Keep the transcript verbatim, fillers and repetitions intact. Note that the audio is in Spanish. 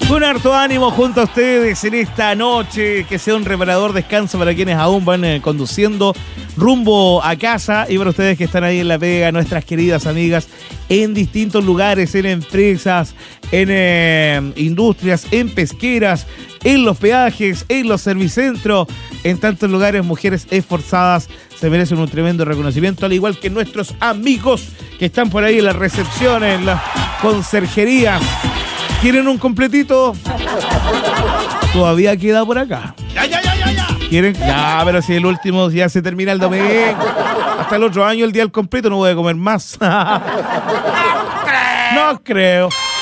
Con harto ánimo junto a ustedes en esta noche, que sea un reparador descanso para quienes aún van eh, conduciendo rumbo a casa y para ustedes que están ahí en la pega, nuestras queridas amigas en distintos lugares, en empresas, en eh, industrias, en pesqueras, en los peajes, en los servicentros, en tantos lugares, mujeres esforzadas se merecen un tremendo reconocimiento, al igual que nuestros amigos que están por ahí en las recepciones, en las conserjerías. ¿Quieren un completito? Todavía queda por acá. ¡Ya, ya, ya, ya, ya! ¿Quieren? Ya, pero si el último ya se termina el domingo. Hasta el otro año, el día al completo, no voy a comer más. No creo.